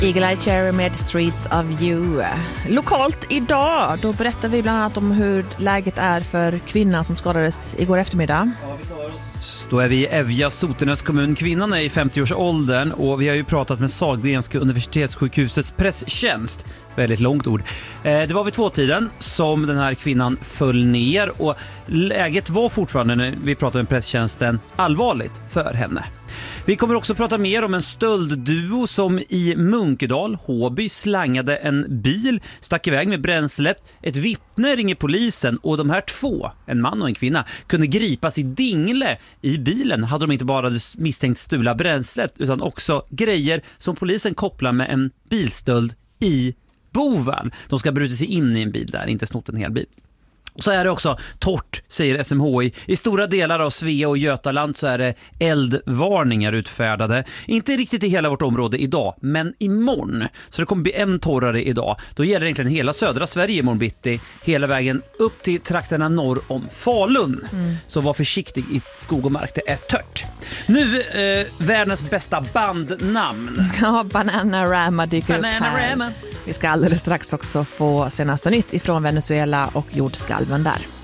Eagle Eye Cherry med Streets of You. Lokalt idag, då berättar vi bland annat om hur läget är för kvinnan som skadades igår eftermiddag. Då är vi i Evja, Sotenäs kommun. Kvinnan är i 50-årsåldern och vi har ju pratat med Sahlgrenska universitetssjukhusets presstjänst. Väldigt långt ord. Det var vid 2-tiden som den här kvinnan föll ner och läget var fortfarande, när vi pratade med presstjänsten, allvarligt för henne. Vi kommer också prata mer om en stöldduo som i Munkedal, Håby, slangade en bil, stack iväg med bränslet. Ett vittne ringer polisen och de här två, en man och en kvinna, kunde gripas i Dingle. I bilen hade de inte bara misstänkt stula bränslet utan också grejer som polisen kopplar med en bilstöld i Boven. De ska brutit sig in i en bil där, inte snott en hel bil. Så är det också torrt, säger SMHI. I stora delar av Svea och Götaland så är det eldvarningar utfärdade. Inte riktigt i hela vårt område idag, men imorgon. Så det kommer bli än torrare idag. Då gäller det egentligen hela södra Sverige imorgon bitti. Hela vägen upp till trakterna norr om Falun. Så var försiktig i skog och mark, det är tört. Nu, världens bästa bandnamn. Ja, Bananarama dyker upp här. Vi ska alldeles strax också få senaste nytt ifrån Venezuela och jordskalven där.